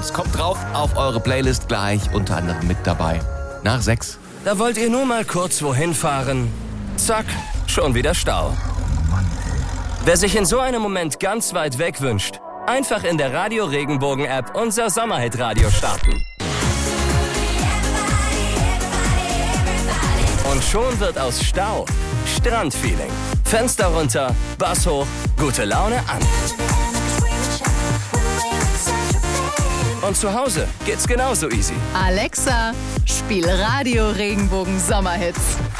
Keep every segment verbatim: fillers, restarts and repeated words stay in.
Songs. Kommt drauf auf eure Playlist gleich unter anderem mit dabei. Nach sechs. Da wollt ihr nur mal kurz wohin fahren. Zack, schon wieder Stau. Wer sich in so einem Moment ganz weit weg wünscht, einfach in der Radio Regenbogen-App unser Sommerhit-Radio starten. Und schon wird aus Stau Strandfeeling. Fenster runter, Bass hoch, gute Laune an. Und zu Hause geht's genauso easy. Alexa, spiel Radio Regenbogen Sommerhits.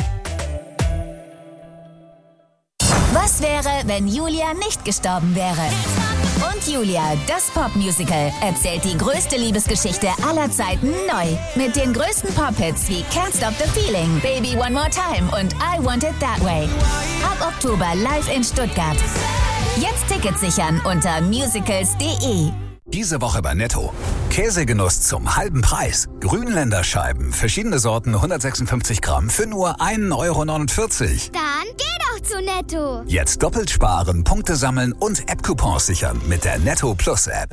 Was wäre, wenn Julia nicht gestorben wäre? Und Julia, das Popmusical, erzählt die größte Liebesgeschichte aller Zeiten neu. Mit den größten Pop-Hits wie Can't Stop the Feeling, Baby One More Time und I Want It That Way. Ab Oktober live in Stuttgart. Jetzt Tickets sichern unter musicals punkt de. Diese Woche bei Netto. Käsegenuss zum halben Preis. Grünländer Scheiben, verschiedene Sorten, hundertsechsundfünfzig Gramm für nur ein Euro neunundvierzig. Dann geh doch zu Netto. Jetzt doppelt sparen, Punkte sammeln und App-Coupons sichern mit der Netto Plus App.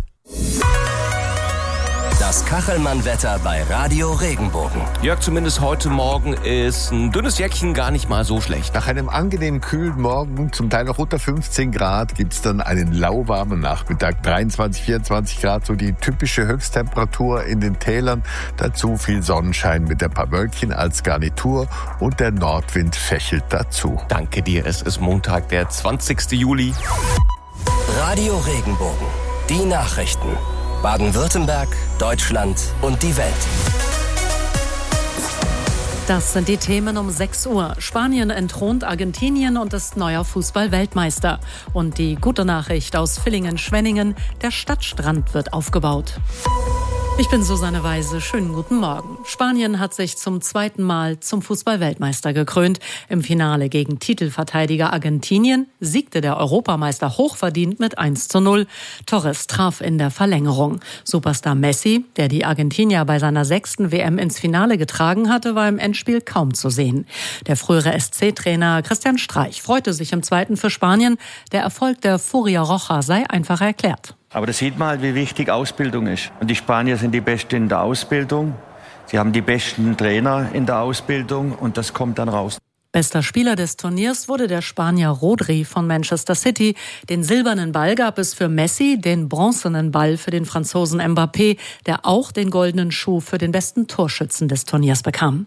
Das Kachelmann-Wetter bei Radio Regenbogen. Jörg, zumindest heute Morgen ist ein dünnes Jäckchen gar nicht mal so schlecht. Nach einem angenehmen kühlen Morgen, zum Teil noch unter fünfzehn Grad, gibt's dann einen lauwarmen Nachmittag. dreiundzwanzig, vierundzwanzig Grad, so die typische Höchsttemperatur in den Tälern. Dazu viel Sonnenschein mit ein paar Wölkchen als Garnitur und der Nordwind fächelt dazu. Danke dir, es ist Montag, der zwanzigsten Juli. Radio Regenbogen. Die Nachrichten. Baden-Württemberg, Deutschland und die Welt. Das sind die Themen um sechs Uhr. Spanien entthront Argentinien und ist neuer Fußball-Weltmeister. Und die gute Nachricht aus Villingen-Schwenningen, der Stadtstrand wird aufgebaut. Ich bin Susanne Weise, schönen guten Morgen. Spanien hat sich zum zweiten Mal zum Fußball-Weltmeister gekrönt. Im Finale gegen Titelverteidiger Argentinien siegte der Europameister hochverdient mit eins zu null. Torres traf in der Verlängerung. Superstar Messi, der die Argentinier bei seiner sechsten W M ins Finale getragen hatte, war im Endspiel kaum zu sehen. Der frühere S C-Trainer Christian Streich freute sich im Zweiten für Spanien. Der Erfolg der Furia Roja sei einfach erklärt. Aber da sieht man halt, wie wichtig Ausbildung ist. Und die Spanier sind die Besten in der Ausbildung. Sie haben die besten Trainer in der Ausbildung und das kommt dann raus. Bester Spieler des Turniers wurde der Spanier Rodri von Manchester City. Den silbernen Ball gab es für Messi, den bronzenen Ball für den Franzosen Mbappé, der auch den goldenen Schuh für den besten Torschützen des Turniers bekam.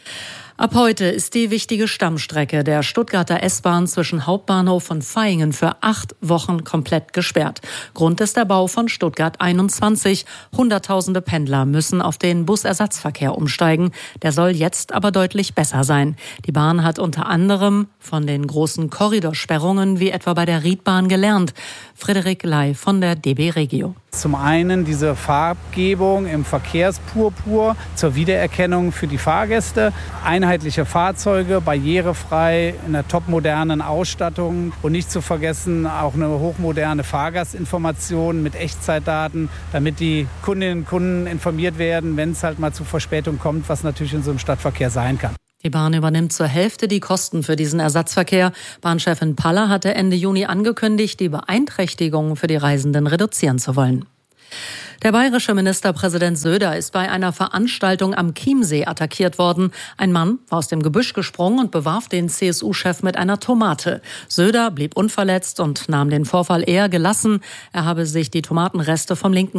Ab heute ist die wichtige Stammstrecke der Stuttgarter S-Bahn zwischen Hauptbahnhof und Vaihingen für acht Wochen komplett gesperrt. Grund ist der Bau von Stuttgart einundzwanzig. Hunderttausende Pendler müssen auf den Busersatzverkehr umsteigen. Der soll jetzt aber deutlich besser sein. Die Bahn hat unter anderem von den großen Korridorsperrungen wie etwa bei der Riedbahn gelernt. Frederik Ley von der D B Regio. Zum einen diese Farbgebung im Verkehrspurpur zur Wiedererkennung für die Fahrgäste, einheitliche Fahrzeuge, barrierefrei, in einer topmodernen Ausstattung und nicht zu vergessen auch eine hochmoderne Fahrgastinformation mit Echtzeitdaten, damit die Kundinnen und Kunden informiert werden, wenn es halt mal zu Verspätung kommt, was natürlich in so einem Stadtverkehr sein kann. Die Bahn übernimmt zur Hälfte die Kosten für diesen Ersatzverkehr. Bahnchefin Paller hatte Ende Juni angekündigt, die Beeinträchtigungen für die Reisenden reduzieren zu wollen. Der bayerische Ministerpräsident Söder ist bei einer Veranstaltung am Chiemsee attackiert worden. Ein Mann war aus dem Gebüsch gesprungen und bewarf den C S U-Chef mit einer Tomate. Söder blieb unverletzt und nahm den Vorfall eher gelassen. Er habe sich die Tomatenreste vom linken